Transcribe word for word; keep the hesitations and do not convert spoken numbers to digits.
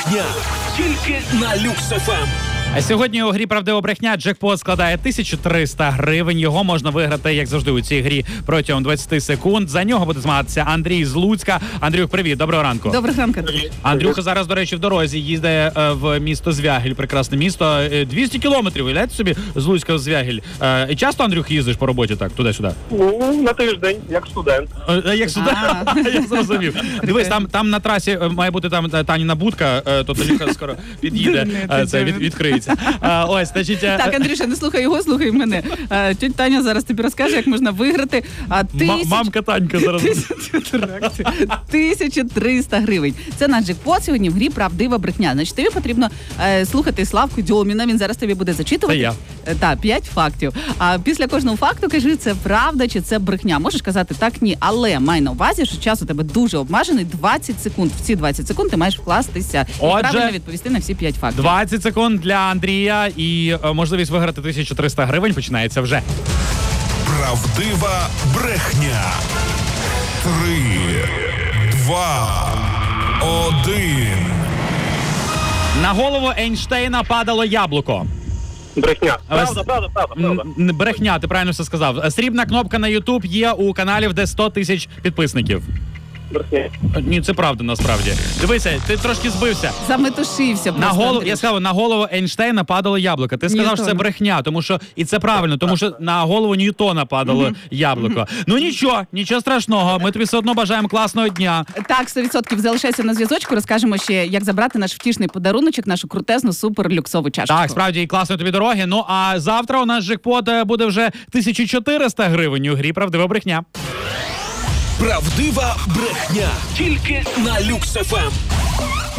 брехня. Тільки на Люкс еф ем. А сьогодні у грі «Правдива брехня» джекпот складає тисячу триста гривень. Його можна виграти, як завжди, у цій грі протягом двадцять секунд. За нього буде змагатися Андрій з Луцька. Андрюх, привіт, доброго ранку. Доброго ранку. Андрюха зараз, до речі, в дорозі їздить е, в місто Звягіль, прекрасне місто. Е, двісті кілометрів, уявляєте собі, з Луцька в Звягіль. Е, часто, Андрюх, їздиш по роботі так, туди-сюди? Ну, на тиждень, як студент. Е, як сюди? Я зрозумів. Дивись, там, там на трасі е, має бути там Таніна будка, е, то Танюха скоро під'їде, е, це від, відкриється. Е, ось, значить... е, Так, Андрюша, не слухай його, слухай мене. Е, Тьотя Таня зараз тобі розкаже, як можна виграти а, м- тисяч... Мамка Танька зараз. тисячу триста гривень. Це наш джекпот сьогодні в грі «Правдива брехня». Значить, тобі потрібно е, слухати Славку Дьоміна. Він зараз тобі буде зачитувати. Це я. Е, Так, п'ять фактів. А після кожного факту кажи, це правда чи це брехня. Можеш казати так, ні. Але май на увазі, що час у тебе дуже обмежений. двадцять секунд. В ці двадцять секунд ти маєш вкластися і Отже, правильно відповісти на всі п'ять фактів. двадцять секунд для Андрія і е, можливість виграти тисячу триста гривень починається вже. Правдива брехня. Три, два, один. На голову Ейнштейна падало яблуко. Брехня. Але Правда, с- правда, правда, правда. Н- Брехня, ти правильно все сказав. Срібна кнопка на YouTube є у каналів, де сто тисяч підписників. Брехня. Ні, це правда насправді. Дивися, ти трошки збився. Заметушився На просто, голову, Андрюш. я сказав, на голову Ейнштейна падало яблуко. Ти сказав, що це Ньютона. брехня, тому що і це правильно, тому що на голову Ньютона падало яблуко. Ну нічого, нічого страшного. Ми тобі все одно бажаємо класного дня. Так, сто відсотків залишайся на зв'язочку. Розкажемо ще, як забрати наш втішний подаруночок, нашу крутезну супер-люксову чашку. Так, справді, і класної тобі дороги. Ну а завтра у нас джекпот е, буде вже тисяча чотириста гривень у грі «Правдива брехня». Правдива брехня. Тільки на Люкс еф ем.